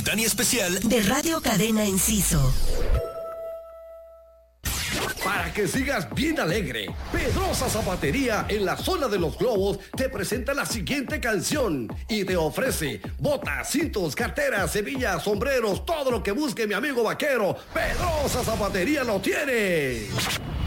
simultánea especial de Radio Cadena Enciso. Para que sigas bien alegre, Pedrosa Zapatería en la zona de los globos te presenta la siguiente canción y te ofrece botas, cintos, carteras, hebillas, sombreros, todo lo que busque mi amigo vaquero. Pedrosa Zapatería lo tiene.